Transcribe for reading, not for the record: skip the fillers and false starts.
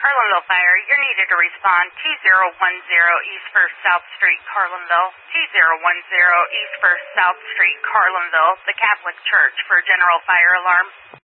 Carlinville Fire, you're needed to respond 2010 East 1st South Street, Carlinville. 2010 East 1st South Street, Carlinville, the Catholic Church, for a general fire alarm.